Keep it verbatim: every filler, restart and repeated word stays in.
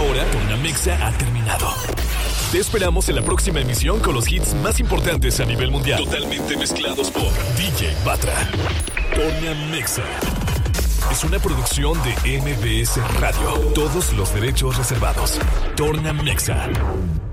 ahora Tornamexa ha terminado. Te esperamos en la próxima emisión con los hits más importantes a nivel mundial. Totalmente mezclados por D J Batra. Tornamexa es una producción de M B S Radio. Todos los derechos reservados. Tornamexa.